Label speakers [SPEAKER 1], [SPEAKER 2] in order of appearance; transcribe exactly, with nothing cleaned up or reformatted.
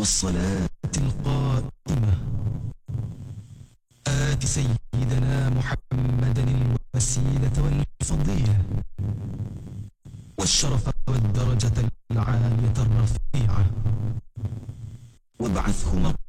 [SPEAKER 1] والصلاة القائمة آت سيدنا محمدا الوسيلة والفضيلة والشرف والدرجة العالية الرفيعة وابعثه